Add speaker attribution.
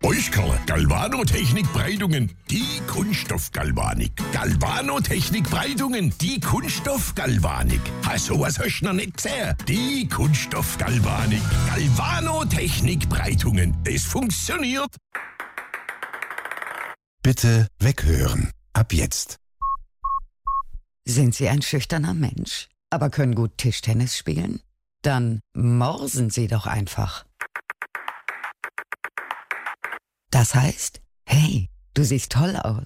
Speaker 1: Oischkerle, Galvanotechnik-Breitungen, die Kunststoff-Galvanik. Galvanotechnik-Breitungen, die Kunststoff-Galvanik. Sowas hast du noch nicht gesehen. Die Kunststoff-Galvanik. Galvanotechnik-Breitungen. Das funktioniert.
Speaker 2: Bitte weghören. Ab jetzt.
Speaker 3: Sind Sie ein schüchterner Mensch, aber können gut Tischtennis spielen? Dann morsen Sie doch einfach. Das heißt, hey, du siehst toll aus.